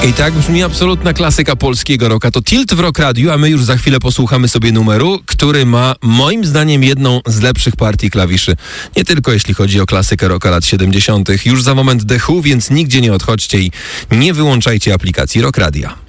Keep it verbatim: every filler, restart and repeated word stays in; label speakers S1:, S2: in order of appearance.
S1: I tak brzmi absolutna klasyka polskiego rocka. To Tilt w Rock Radio, a my już za chwilę posłuchamy sobie numeru, który ma moim zdaniem jedną z lepszych partii klawiszy. Nie tylko jeśli chodzi o klasykę rocka lat siedemdziesiątych. Już za moment The Who, więc nigdzie nie odchodźcie i nie wyłączajcie aplikacji Rock Radia.